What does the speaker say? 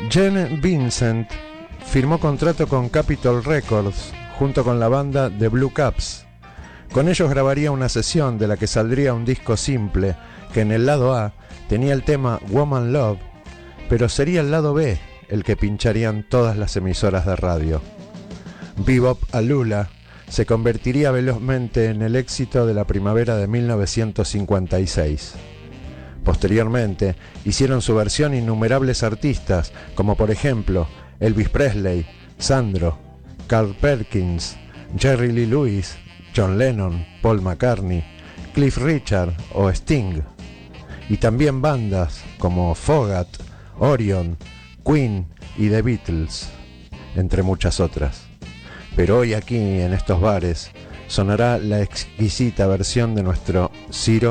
Gene Vincent firmó contrato con Capitol Records junto con la banda The Blue Caps. Con ellos grabaría una sesión de la que saldría un disco simple que en el lado A tenía el tema Woman Love, pero sería el lado B el que pincharían todas las emisoras de radio. Bebop Alula se convertiría velozmente en el éxito de la primavera de 1956. Posteriormente, hicieron su versión innumerables artistas, como por ejemplo Elvis Presley, Sandro, Carl Perkins, Jerry Lee Lewis, John Lennon, Paul McCartney, Cliff Richard o Sting. Y también bandas como Fogat, Orion, Queen y The Beatles, entre muchas otras. Pero hoy aquí, en estos bares, sonará la exquisita versión de nuestro Ciro